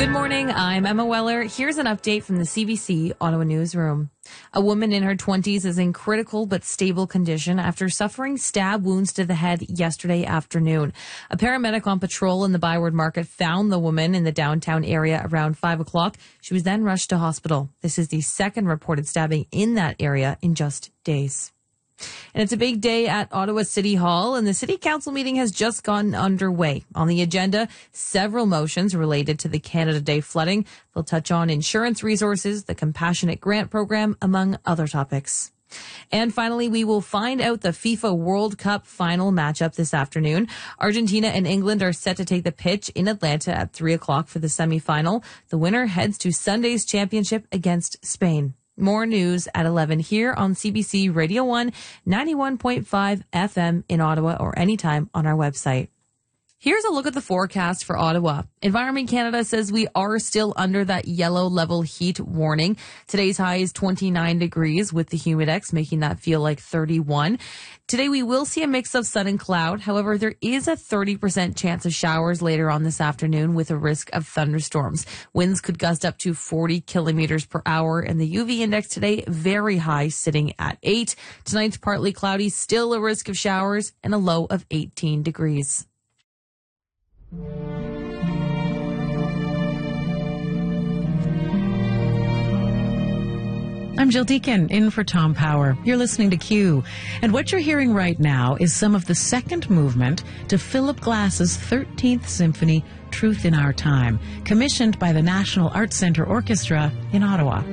Good morning, I'm Emma Weller. Here's an update from the CBC Ottawa Newsroom. A woman in her 20s is in critical but stable condition after suffering stab wounds to the head yesterday afternoon. A paramedic on patrol in the Byward Market found the woman in the downtown area around 5 o'clock. She was then rushed to hospital. This is the second reported stabbing in that area in just days. And it's a big day at Ottawa City Hall, and the City Council meeting has just gotten underway. On the agenda, several motions related to the Canada Day flooding. They'll touch on insurance resources, the Compassionate Grant Program, among other topics. And finally, we will find out the FIFA World Cup final matchup this afternoon. Argentina and England are set to take the pitch in Atlanta at 3 o'clock for the semifinal. The winner heads to Sunday's championship against Spain. More news at 11 here on CBC Radio 1, 91.5 FM in Ottawa or anytime on our website. Here's a look at the forecast for Ottawa. Environment Canada says we are still under that yellow level heat warning. Today's high is 29 degrees with the humidex making that feel like 31. Today we will see a mix of sun and cloud. However, there is a 30% chance of showers later on this afternoon with a risk of thunderstorms. Winds could gust up to 40 kilometers per hour, and the UV index today very high, sitting at 8. Tonight's partly cloudy, still a risk of showers, and a low of 18 degrees. I'm Jill Deacon, in for Tom Power. You're listening to Q. And what you're hearing right now is some of the second movement to Philip Glass's 13th Symphony, Truth in Our Time, commissioned by the National Arts Centre Orchestra in Ottawa.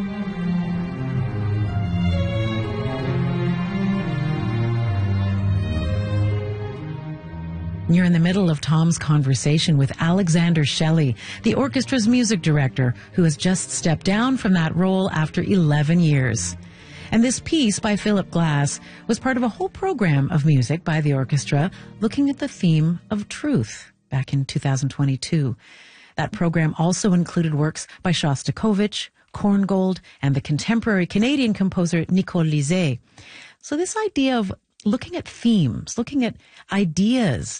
You're in the middle of Tom's conversation with Alexander Shelley, the orchestra's music director, who has just stepped down from that role after 11 years. And this piece by Philip Glass was part of a whole program of music by the orchestra looking at the theme of truth back in 2022. That program also included works by Shostakovich, Korngold, and the contemporary Canadian composer Nicole Lizet. So this idea of looking at themes, looking at ideas